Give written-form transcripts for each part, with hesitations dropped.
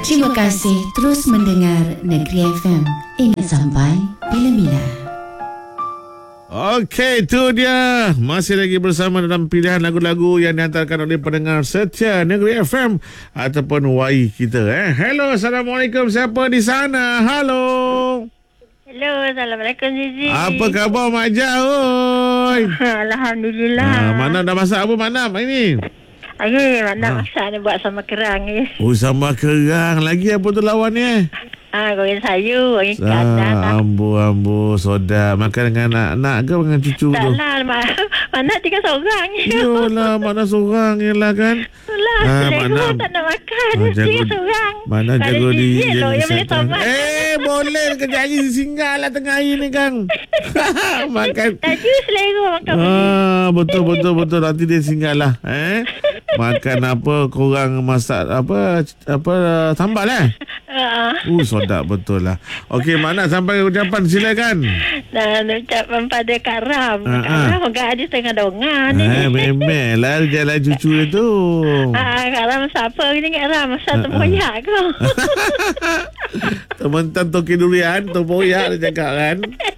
Terima kasih terus mendengar Negeri FM. Ingat sampai bila-bila. Okey, itu dia. Masih lagi bersama dalam pilihan lagu-lagu yang dihantarkan oleh pendengar setia Negeri FM ataupun WAI kita. Hello, Assalamualaikum. Siapa di sana? Halo. Hello, Assalamualaikum Zizi. Apa khabar Mak Jah? Oi. Alhamdulillah. Mana dah masak apa Mak ni? Mana masak ni buat sama kerang ni. Oh, sama kerang. Lagi apa tu lawan ni? Goreng sayur, goreng ikan. Ambu, soda. Makan dengan anak-anak ke dengan cucu tu? Tak lah, mana tinggal seorang. Yolah, mana seorang je lah kan? Itulah, selego tak nak makan. Tinggal seorang. Mana jaga diri yang boleh tamat. Boleh kejap lagi singgah lah tengah hari ni Kang. Makan. Tadi selego makan. Betul. Nanti dia singgah lah. Makan apa, korang masak apa sambal sedap betul lah. Okey, mana sampai ucapan silakan. Dan ucapan pada Kak Ram. Kak Ram agak ada setengah dongan ni. Memang lah jalan cucu itu. Kak Ram siapa ni Kak Ram? Masa tempoyak ke? Teman-teman toki durian, tempoyak dia cakap kan.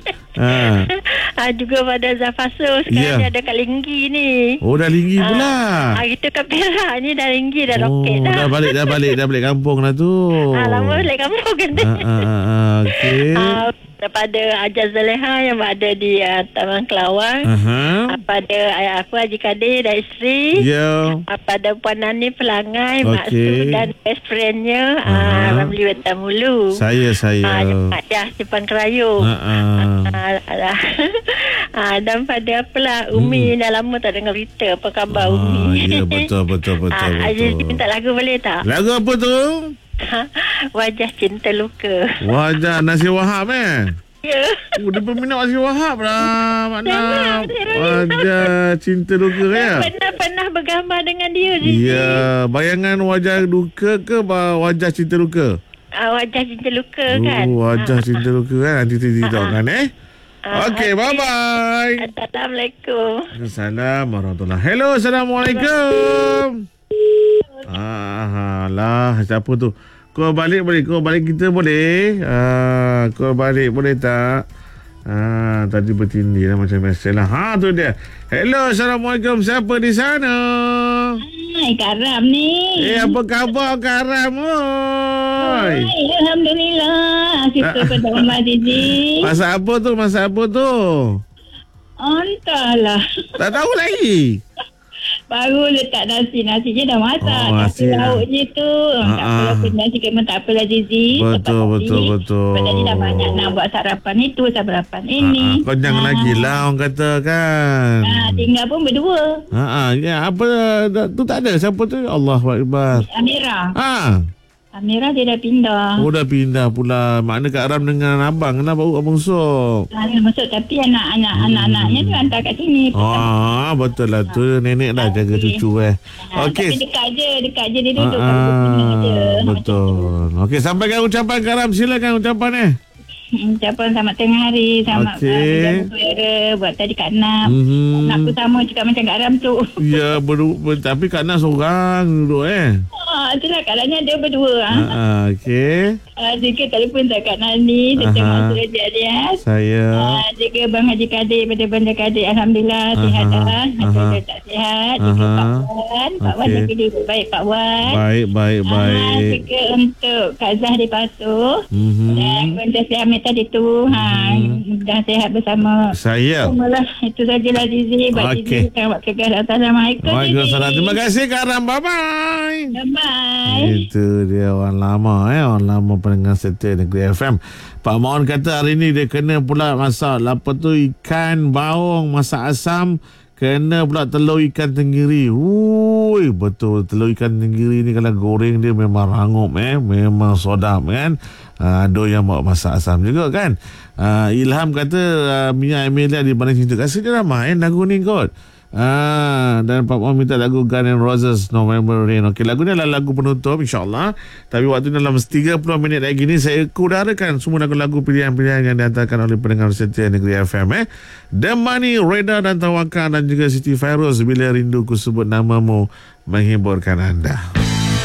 Juga pada Zafasul sekarang ada kat Linggi ni. Oh, dah Linggi pula. Itu kat Perak ni dah Linggi dah roket dah. Dah balik kampung lah tu. Lama balik kampung kan. Okey. Daripada Hajar Zaleha yang ada di Taman Kelawang. Pada ayah aku Haji Kadir dan isteri. Pada Puan Nani Pelangai, Mak Su dan best friendnya Ramli Wetamulu. Saya Mak Jah Simpan Kerayu. Dan pada apalah Umi dah lama tak dengar berita. Apa khabar Umi? Ya, betul. Aziz minta lagu boleh tak? Lagu apa tu? Wajah Cinta Luka. Wajah Nasi Wahab Ya. Dia peminat Nasi Wahab lah makna. Wajah Cinta Luka Pernah bergambar dengan dia Zizi. Ya. Bayangan wajah luka ke wajah cinta luka? Wajah Cinta Luka kan. Wajah Cinta Luka kan. Nanti tidak kan Okey, bye-bye. Assalamualaikum. Assalamualaikum warahmatullahi. Hello, Assalamualaikum. Lah, siapa tu? Kau balik kita boleh? Kau balik boleh tak? Tadi bertindih lah macam biasa lah. Tu dia. Hello, Assalamualaikum. Siapa di sana? Hai, Kak Ram ni. Apa khabar Kak Ram? Alhamdulillah. Kita pada Umar Zizi. Masak apa tu? Entahlah. Tak tahu lagi. Baru letak nasi je dah masak. Nasi lauk je tu. Tak apalah pun nasi memang tak apalah Zizi. Betul. Tadi dah banyak nak buat sarapan itu, sarapan ini. Kenyang lagi lah orang kata kan. Tinggal pun berdua. Apa tu tak ada. Siapa tu? Allahuakbar. Amira dia dah pindah. Oh, dah pindah pula. Makna Kak Ram dengan abang. Kenapa abang sok? Masuk tapi anak-anaknya tu hantar kat sini. Betul lah tu. Nenek dah jaga cucu Okey. Tapi dekat je dia duduk. Betul. Okey, sampaikan ucapan Kak Ram. Silakan ucapan Ucapan selamat tengah hari. Selamat buat tadi Kak Nap. Nak aku sama cakap macam Kak Ram tu. Ya, tapi Kak Nap seorang duduk itulah keadaannya dia berdua. Okey. Juga telefon tak Kak Nani. Tentang Masuk dia. Saya. Juga Bang Haji Kadir pada Banda Kadir. Alhamdulillah sihat dah. Ada tak sihat. Juga Pak Wan lagi dia baik Pak Wan. Baik. Juga untuk Kak Zahri Pasuh. Dan Benda Siamit tadi tu. Dah sihat bersama saya. Itu sajalah Zizi. Zizi buat kegar. Assalamualaikum. Waalaikumsalam. Terima kasih Kak Ram. Bye-bye. Itu dia orang lama pendengar setia Negeri FM. Pak Maun kata hari ni dia kena pula masak apa tu ikan baung masak asam, kena pula telur ikan tenggiri. Betul, telur ikan tenggiri ni kalau goreng dia memang rangup memang sedap kan. Ada yang buat masak asam juga kan. Ilham kata Mia Emilia di Bandar Cinta. Rasa dia dah main lagu ni kot. Dan Pak Muhammad minta lagu Guns N' Roses November Rain. Okey, lagu ni adalah lagu penutup insyaAllah. Tapi waktu dalam 30 minit lagi ni saya kudarakan semua lagu-lagu pilihan-pilihan yang dihantarkan oleh pendengar setia Negeri FM The Money, Reda dan Tawakal dan juga Siti Fairuz Bila Rindu Ku Sebut Namamu menghiburkan anda.